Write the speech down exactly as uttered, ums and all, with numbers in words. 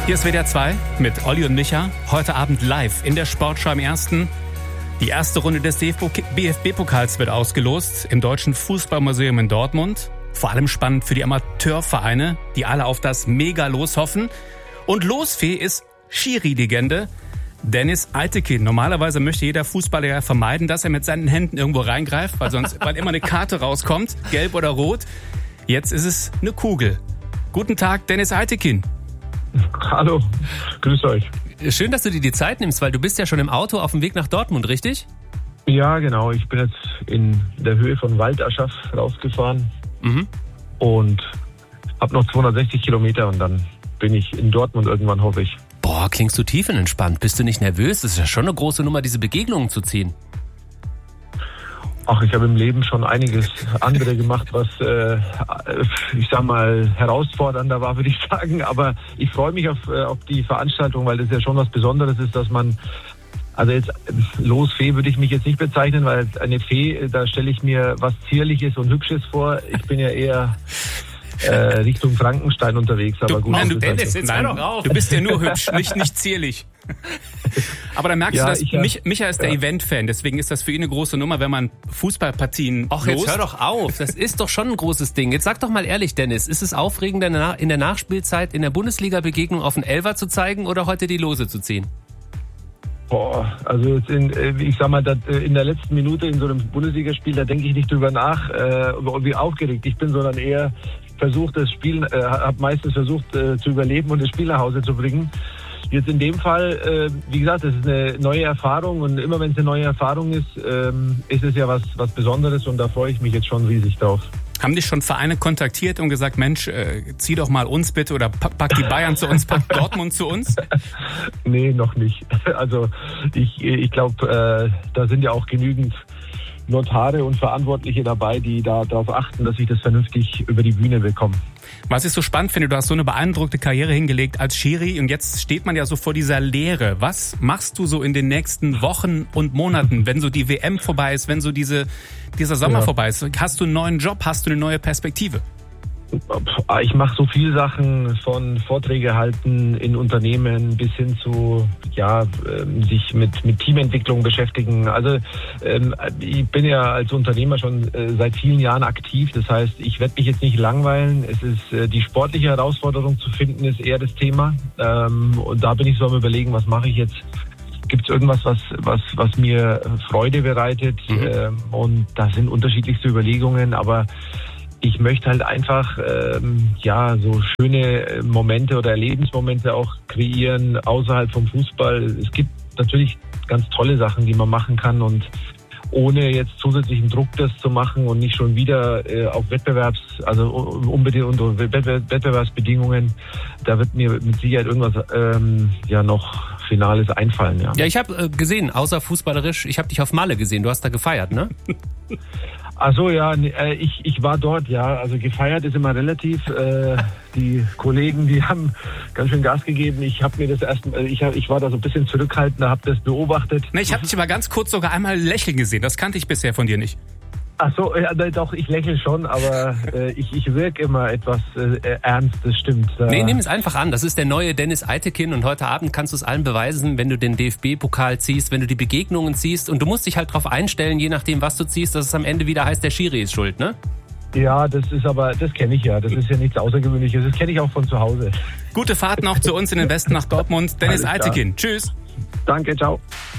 Hier ist W D R zwei mit Olli und Micha. Heute Abend live in der Sportschau im Ersten. Die erste Runde des B F B-Pokals wird ausgelost im Deutschen Fußballmuseum in Dortmund. Vor allem spannend für die Amateurvereine, die alle auf das Mega-Los hoffen. Und Losfee ist Schiri-Legende Dennis Eitekin. Normalerweise möchte jeder Fußballer ja vermeiden, dass er mit seinen Händen irgendwo reingreift, weil sonst weil immer eine Karte rauskommt, gelb oder rot. Jetzt ist es eine Kugel. Guten Tag, Dennis Eitekin. Hallo, grüß euch. Schön, dass du dir die Zeit nimmst, weil du bist ja schon im Auto auf dem Weg nach Dortmund, richtig? Ja, genau. Ich bin jetzt in der Höhe von Waldaschach rausgefahren mhm. und habe noch zweihundertsechzig Kilometer und dann bin ich in Dortmund irgendwann, hoffe ich. Boah, klingst du tiefenentspannt. Bist du nicht nervös? Das ist ja schon eine große Nummer, diese Begegnungen zu ziehen. Ach, ich habe im Leben schon einiges andere gemacht, was, äh, ich sag mal, herausfordernder war, würde ich sagen. Aber ich freue mich auf, äh, auf die Veranstaltung, weil das ja schon was Besonderes ist, dass man, also jetzt Losfee würde ich mich jetzt nicht bezeichnen, weil eine Fee, da stelle ich mir was Zierliches und Hübsches vor. Ich bin ja eher äh, Richtung Frankenstein unterwegs. Aber du, gut, nein, du, Dennis, jetzt hör doch auf. Du bist ja nur hübsch, nicht, nicht zierlich. Aber dann merkst ja, du, dass ich, Mich, Micha ist der ja. Event-Fan, deswegen ist das für ihn eine große Nummer, wenn man Fußballpartien Ach, jetzt hör doch auf, das ist doch schon ein großes Ding. Jetzt sag doch mal ehrlich, Dennis, ist es aufregender in der Nachspielzeit in der Bundesliga-Begegnung auf den Elfer zu zeigen oder heute die Lose zu ziehen? Boah, also jetzt in, ich sag mal, in der letzten Minute in so einem Bundesligaspiel, da denke ich nicht drüber nach, wie aufgeregt ich bin, sondern eher versucht, das Spiel, äh, habe meistens versucht äh, zu überleben und das Spiel nach Hause zu bringen. Jetzt in dem Fall, äh, wie gesagt, das ist eine neue Erfahrung und immer wenn es eine neue Erfahrung ist, ähm, ist es ja was, was Besonderes und da freue ich mich jetzt schon riesig drauf. Haben dich schon Vereine kontaktiert und gesagt, Mensch, äh, zieh doch mal uns bitte oder pack, pack die Bayern zu uns, pack Dortmund zu uns? Nee, noch nicht. Also ich, ich glaube, äh, da sind ja auch genügend Notare und Verantwortliche dabei, die da darauf achten, dass ich das vernünftig über die Bühne bekomme. Was ich so spannend finde, du hast so eine beeindruckte Karriere hingelegt als Schiri und jetzt steht man ja so vor dieser Leere. Was machst du so in den nächsten Wochen und Monaten, wenn so die W M vorbei ist, wenn so diese, dieser Sommer ja. vorbei ist? Hast du einen neuen Job, hast du eine neue Perspektive? Ich mache so viele Sachen, von Vorträge halten in Unternehmen bis hin zu ja sich mit mit Teamentwicklung beschäftigen. Also ähm, ich bin ja als Unternehmer schon äh, seit vielen Jahren aktiv. Das heißt, ich werde mich jetzt nicht langweilen. Es ist äh, die sportliche Herausforderung zu finden, ist eher das Thema. Ähm, und da bin ich so am Überlegen, was mache ich jetzt? Gibt es irgendwas, was was was mir Freude bereitet? Mhm. Ähm, und da sind unterschiedlichste Überlegungen, aber ich möchte halt einfach ähm, ja so schöne Momente oder Erlebnismomente auch kreieren außerhalb vom Fußball. Es gibt natürlich ganz tolle Sachen, die man machen kann und ohne jetzt zusätzlichen Druck das zu machen und nicht schon wieder äh, auf Wettbewerbs, also unbedingt unter Wettbewerbsbedingungen, da wird mir mit Sicherheit irgendwas ähm, ja noch Finales einfallen. Ja, ja ich habe äh, gesehen, außer fußballerisch, ich habe dich auf Malle gesehen, du hast da gefeiert, ne? Ach so, ja, ich, ich war dort, ja. Also gefeiert ist immer relativ. Äh, die Kollegen, die haben ganz schön Gas gegeben. Ich habe mir das erst, ich, hab, ich war da so ein bisschen zurückhaltend, habe das beobachtet. Ne, ich habe dich aber ganz kurz sogar einmal lächeln gesehen. Das kannte ich bisher von dir nicht. Ach so, ja, doch, ich lächle schon, aber äh, ich, ich wirke immer etwas äh, ernst, das stimmt. Da nee, nimm es einfach an. Das ist der neue Dennis Eitekin und heute Abend kannst du es allen beweisen, wenn du den D F B-Pokal ziehst, wenn du die Begegnungen ziehst und du musst dich halt drauf einstellen, je nachdem, was du ziehst, dass es am Ende wieder heißt, der Schiri ist schuld, ne? Ja, das ist aber, das kenne ich ja. Das ist ja nichts Außergewöhnliches. Das kenne ich auch von zu Hause. Gute Fahrt noch zu uns in den Westen nach Dortmund. Dennis Eitekin. Tschüss. Danke, ciao.